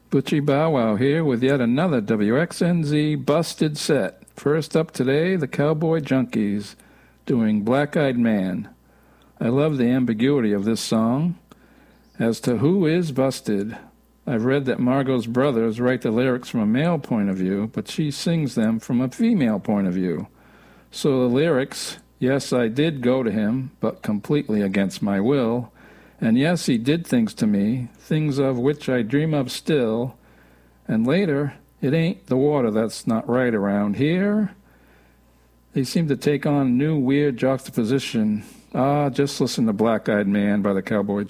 Butchie Bow Wow here with yet another WXNZ Busted set. First up today, the Cowboy Junkies doing Black Eyed Man. I love the ambiguity of this song. As to who is busted, I've read that Margot's brothers write the lyrics from a male point of view, but she sings them from a female point of view. So the lyrics, yes, I did go to him, but completely against my will, and yes, he did things to me, things of which I dream of still, and later, it ain't the water that's not right around here. They seem to take on new weird juxtaposition. Just listen to Black Eyed Man by the Cowboy